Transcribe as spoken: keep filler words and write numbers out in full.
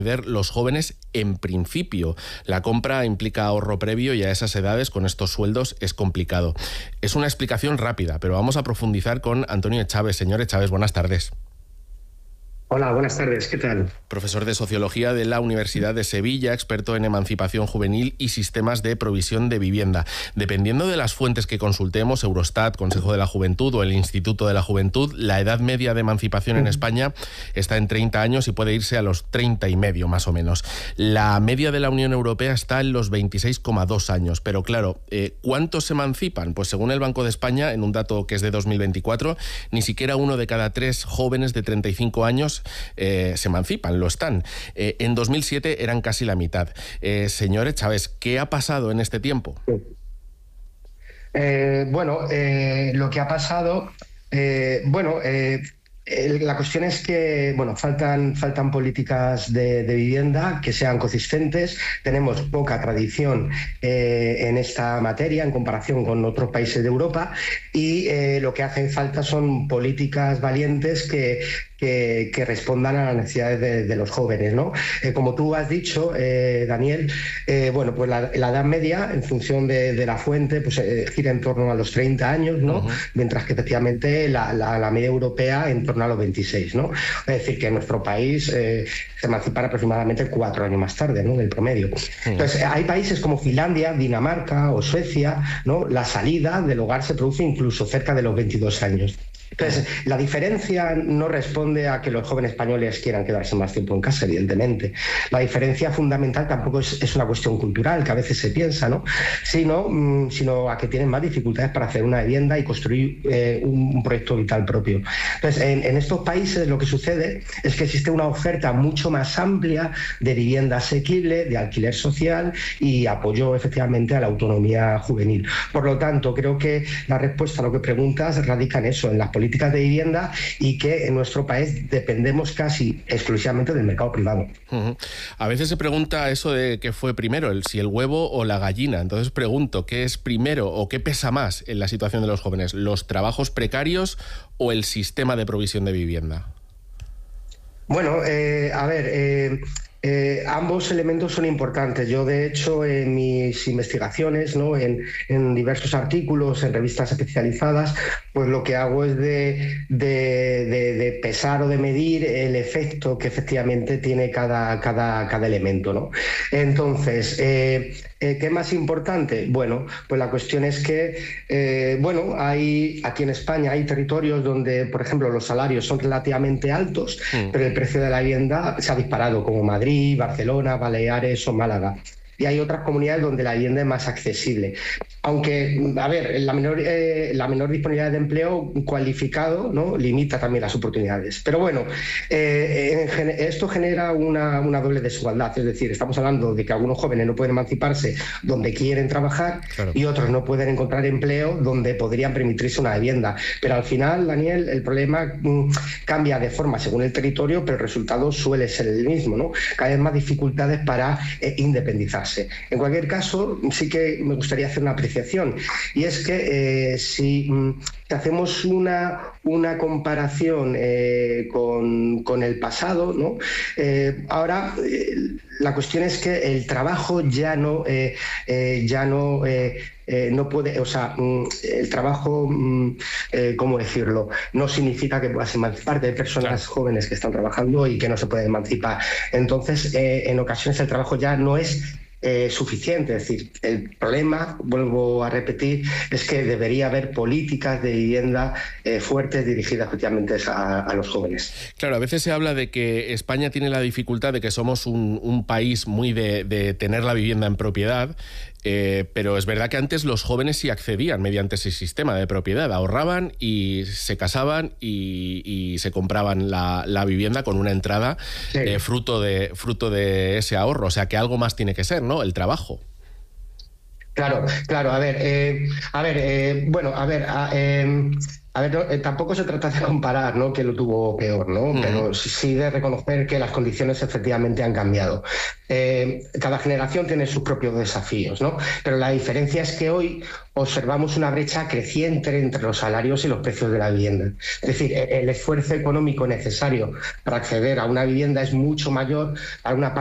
los jóvenes en principio. La compra implica ahorro previo y a esas edades con estos sueldos es complicado. Es una explicación rápida, pero vamos a profundizar con Antonio Echave. Señor Echave, buenas tardes. Hola, buenas tardes, ¿qué tal? Profesor de Sociología de la Universidad de Sevilla, experto en emancipación juvenil y sistemas de provisión de vivienda. Dependiendo de las fuentes que consultemos, Eurostat, Consejo de la Juventud o el Instituto de la Juventud, la edad media de emancipación en España está en treinta años y puede irse a los treinta y medio, más o menos. La media de la Unión Europea está en los veintiséis coma dos años, pero claro, eh, ¿cuántos se emancipan? Pues según el Banco de España, en un dato que es de dos mil veinticuatro, ni siquiera uno de cada tres jóvenes de treinta y cinco años Eh, se emancipan, lo están. Eh, en dos mil siete eran casi la mitad. Eh, señor Chávez, ¿qué ha pasado en este tiempo? Eh, bueno, eh, lo que ha pasado, eh, bueno, eh, la cuestión es que bueno, faltan, faltan políticas de, de vivienda que sean consistentes. Tenemos poca tradición eh, en esta materia en comparación con otros países de Europa y eh, lo que hacen falta son políticas valientes que, que, que respondan a las necesidades de, de los jóvenes, ¿no? Eh, como tú has dicho, eh, Daniel, eh, bueno, pues la, la edad media, en función de, de la fuente, pues eh, gira en torno a los treinta años, ¿no? Uh-huh. Mientras que efectivamente la, la, la media europea en torno a los veintiséis, ¿no? Es decir, que en nuestro país eh, se emancipan aproximadamente cuatro años más tarde, ¿no? Del promedio. Uh-huh. Entonces, hay países como Finlandia, Dinamarca o Suecia, ¿no? La salida del hogar se produce incluso cerca de los veintidós años. Entonces, la diferencia no responde a que los jóvenes españoles quieran quedarse más tiempo en casa, evidentemente. La diferencia fundamental tampoco es, es una cuestión cultural, que a veces se piensa, ¿no? Sino, mmm, sino a que tienen más dificultades para hacer una vivienda y construir eh, un, un proyecto vital propio. Entonces, en, en estos países lo que sucede es que existe una oferta mucho más amplia de vivienda asequible, de alquiler social y apoyo efectivamente a la autonomía juvenil. Por lo tanto, creo que la respuesta a lo que preguntas radica en eso, en las políticas políticas de vivienda y que en nuestro país dependemos casi exclusivamente del mercado privado. Uh-huh. A veces se pregunta eso de qué fue primero, el, si el huevo o la gallina. Entonces pregunto, ¿qué es primero o qué pesa más en la situación de los jóvenes? ¿Los trabajos precarios o el sistema de provisión de vivienda? Bueno, eh, a ver... Eh, Eh, ambos elementos son importantes. Yo, de hecho, en mis investigaciones, ¿no? en, en diversos artículos, en revistas especializadas, pues lo que hago es de, de, de, de pesar o de medir el efecto que efectivamente tiene cada, cada, cada elemento, ¿no? Entonces, eh, eh, ¿qué es más importante? Bueno, pues la cuestión es que, eh, bueno, hay aquí en España hay territorios donde, por ejemplo, los salarios son relativamente altos, mm. pero el precio de la vivienda se ha disparado, como Madrid, Barcelona, Baleares o Málaga. Y hay otras comunidades donde la vivienda es más accesible. Aunque, a ver, la menor, eh, la menor disponibilidad de empleo cualificado, ¿no? limita también las oportunidades. Pero bueno, eh, en, esto genera una, una doble desigualdad. Es decir, estamos hablando de que algunos jóvenes no pueden emanciparse donde quieren trabajar, claro, y otros no pueden encontrar empleo donde podrían permitirse una vivienda. Pero al final, Daniel, el problema mmm, cambia de forma según el territorio, pero el resultado suele ser el mismo, ¿no? Cada vez más dificultades para eh, independizarse. En cualquier caso, sí que me gustaría hacer una apreciación, y es que eh, si mm, hacemos una, una comparación eh, con, con el pasado, ¿no? Eh, ahora eh, la cuestión es que el trabajo ya no, eh, eh, ya no eh, Eh, no puede, o sea, el trabajo, eh, ¿cómo decirlo? No significa que puedas emanciparte. Hay personas claro. jóvenes que están trabajando y que no se pueden emancipar. Entonces, eh, en ocasiones el trabajo ya no es Eh, suficiente. Es decir, el problema, vuelvo a repetir, es que debería haber políticas de vivienda eh, fuertes dirigidas efectivamente a, a los jóvenes. Claro, a veces se habla de que España tiene la dificultad de que somos un, un país muy de, de tener la vivienda en propiedad, eh, pero es verdad que antes los jóvenes sí accedían mediante ese sistema de propiedad, ahorraban y se casaban y, y se compraban la, la vivienda con una entrada sí. eh, fruto de, fruto de ese ahorro. O sea que algo más tiene que ser, ¿no? El trabajo. Claro, claro, a ver, eh, a ver, eh, bueno, a ver, a, eh, A ver, no, eh, tampoco se trata de comparar, ¿no?, que lo tuvo peor, ¿no? Mm. Pero sí de reconocer que las condiciones efectivamente han cambiado. Eh, cada generación tiene sus propios desafíos, ¿no? Pero la diferencia es que hoy observamos una brecha creciente entre los salarios y los precios de la vivienda. Es decir, el esfuerzo económico necesario para acceder a una vivienda es mucho mayor a una